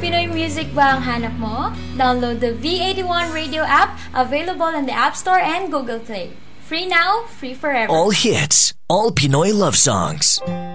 Pinoy music ba ang hanap mo? Download the V81 radio app, available in the App Store and Google Play. Free now, free forever. All hits, all Pinoy love songs.